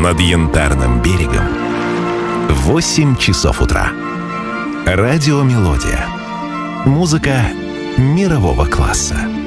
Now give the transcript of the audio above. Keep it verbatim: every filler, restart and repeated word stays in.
над Янтарным берегом. Восемь часов утра. Радио «Мелодия». Музыка мирового класса.